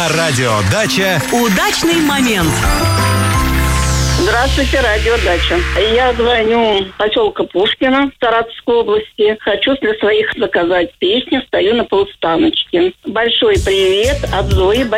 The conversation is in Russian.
На радио «Дача» удачный момент. Здравствуйте, радио «Дача». Я звоню поселка Пушкина Саратовской области. Хочу для своих заказать песню «Стою на полустаночке». Большой привет от Зои.